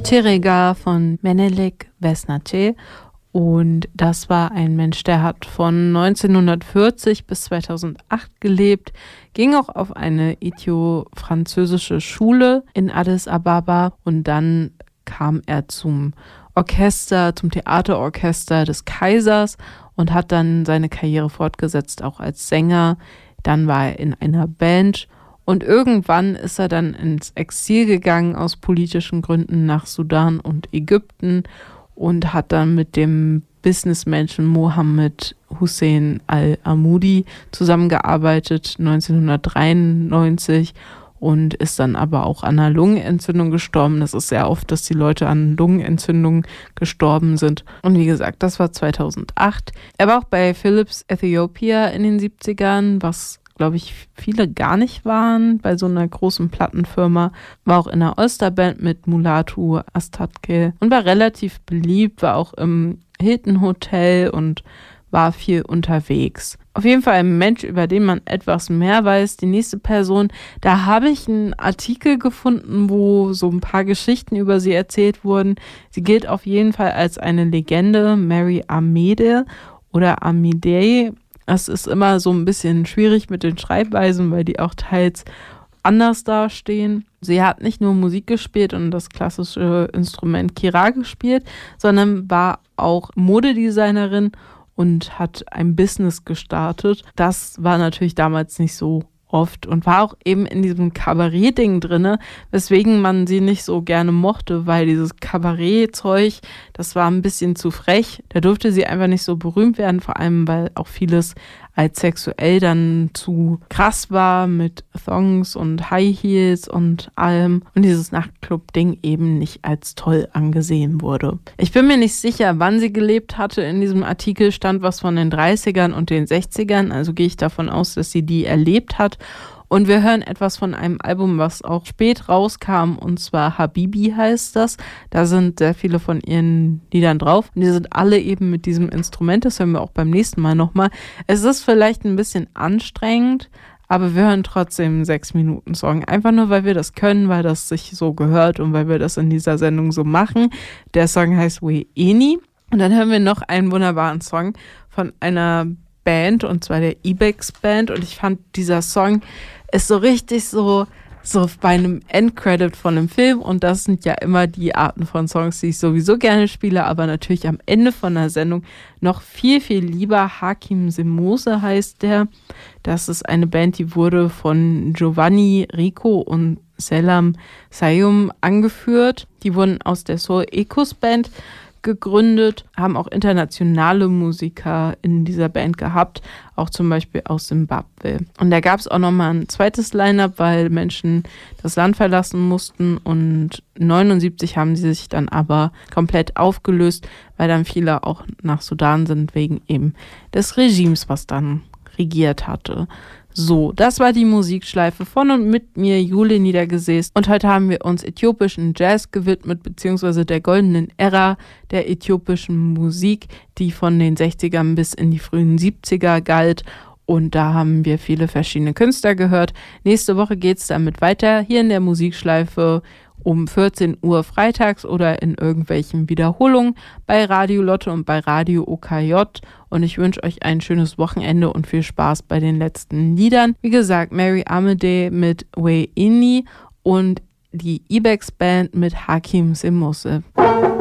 Terega von Menelik Vesnace. Und das war ein Mensch, der hat von 1940 bis 2008 gelebt, ging auch auf eine ethio-französische Schule in Addis Ababa und dann kam er zum Theaterorchester des Kaisers und hat dann seine Karriere fortgesetzt, auch als Sänger. Dann war er in einer Band und irgendwann ist er dann ins Exil gegangen aus politischen Gründen nach Sudan und Ägypten und hat dann mit dem Businessmenschen Mohammed Hussein al-Amoudi zusammengearbeitet 1993 und ist dann aber auch an einer Lungenentzündung gestorben. Das ist sehr oft, dass die Leute an Lungenentzündungen gestorben sind. Und wie gesagt, das war 2008. Er war auch bei Philips Ethiopia in den 70ern, was glaube ich, viele gar nicht waren bei so einer großen Plattenfirma. War auch in einer Ulster-Band mit Mulatu Astatke und war relativ beliebt, war auch im Hilton Hotel und war viel unterwegs. Auf jeden Fall ein Mensch, über den man etwas mehr weiß. Die nächste Person, da habe ich einen Artikel gefunden, wo so ein paar Geschichten über sie erzählt wurden. Sie gilt auf jeden Fall als eine Legende, Mary Amede oder Amidei. Es ist immer so ein bisschen schwierig mit den Schreibweisen, weil die auch teils anders dastehen. Sie hat nicht nur Musik gespielt und das klassische Instrument Kira gespielt, sondern war auch Modedesignerin und hat ein Business gestartet. Das war natürlich damals nicht so oft und war auch eben in diesem Kabarett-Ding drinne, weswegen man sie nicht so gerne mochte, weil dieses Kabarett-Zeug, das war ein bisschen zu frech. Da durfte sie einfach nicht so berühmt werden, vor allem, weil auch vieles als sexuell dann zu krass war mit Thongs und High Heels und allem und dieses Nachtclub-Ding eben nicht als toll angesehen wurde. Ich bin mir nicht sicher, wann sie gelebt hatte. In diesem Artikel stand was von den 30ern und den 60ern, also gehe ich davon aus, dass sie die erlebt hat. Und wir hören etwas von einem Album, was auch spät rauskam, und zwar Habibi heißt das. Da sind sehr viele von ihren Liedern drauf. Und die sind alle eben mit diesem Instrument. Das hören wir auch beim nächsten Mal nochmal. Es ist vielleicht ein bisschen anstrengend, aber wir hören trotzdem einen 6-Minuten-Song. Einfach nur, weil wir das können, weil das sich so gehört und weil wir das in dieser Sendung so machen. Der Song heißt We Eni. Und dann hören wir noch einen wunderbaren Song von einer Band, und zwar der Ibex Band. Und ich fand, dieser Song ist so richtig so bei einem Endcredit von einem Film, und das sind ja immer die Arten von Songs, die ich sowieso gerne spiele, aber natürlich am Ende von der Sendung noch viel, viel lieber. Hakim Semose heißt der. Das ist eine Band, die wurde von Giovanni Rico und Selam Sayum angeführt. Die wurden aus der Soul Ecos Band gegründet, haben auch internationale Musiker in dieser Band gehabt, auch zum Beispiel aus Simbabwe. Und da gab es auch nochmal ein zweites Line-Up, weil Menschen das Land verlassen mussten, und 1979 haben sie sich dann aber komplett aufgelöst, weil dann viele auch nach Sudan sind, wegen eben des Regimes, was dann regiert hatte. So, das war die Musikschleife von und mit mir, Jule Niedergesäß. Und heute haben wir uns äthiopischen Jazz gewidmet, beziehungsweise der goldenen Ära der äthiopischen Musik, die von den 60ern bis in die frühen 70er galt. Und da haben wir viele verschiedene Künstler gehört. Nächste Woche geht es damit weiter, hier in der Musikschleife um 14 Uhr freitags oder in irgendwelchen Wiederholungen bei Radio Lotte und bei Radio OKJ. Und ich wünsche euch ein schönes Wochenende und viel Spaß bei den letzten Liedern. Wie gesagt, Mary Amede mit We Eni und die Ibex Band mit Hakim Semose.